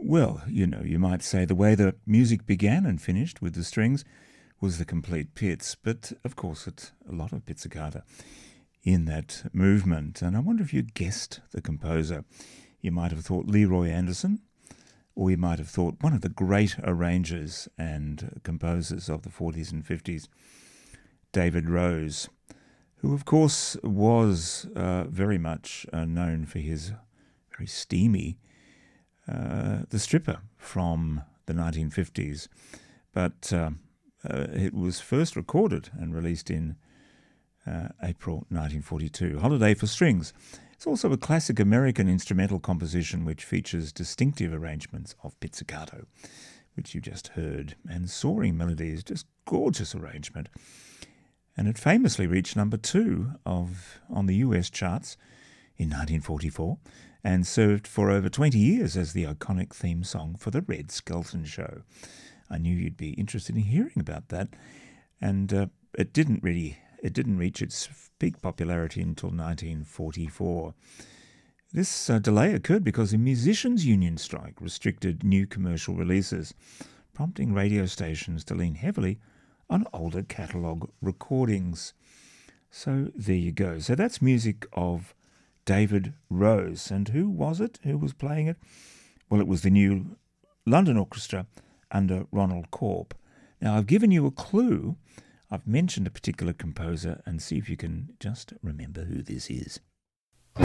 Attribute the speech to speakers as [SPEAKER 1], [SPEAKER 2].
[SPEAKER 1] Well, you might say the way the music began and finished with the strings was the complete pizz, but of course it's a lot of pizzicata in that movement. And I wonder if you guessed the composer. You might have thought Leroy Anderson, or you might have thought one of the great arrangers and composers of the 40s and 50s, David Rose, who of course was very much known for his very steamy The Stripper from the 1950s. But it was first recorded and released in April 1942, Holiday for Strings. It's also a classic American instrumental composition which features distinctive arrangements of pizzicato, which you just heard, and soaring melodies, just gorgeous arrangement. And it famously reached number 2 on the US charts in 1944 and served for over 20 years as the iconic theme song for the Red Skelton Show. I knew you'd be interested in hearing about that, and it didn't reach its peak popularity until 1944. This delay occurred because the Musicians' Union strike restricted new commercial releases, prompting radio stations to lean heavily on older catalogue recordings. So there you go. So that's music of David Rose. And who was it who was playing it? Well, it was the New London Orchestra under Ronald Corp. Now, I've given you a clue. I've mentioned a particular composer, and see if you can just remember who this is.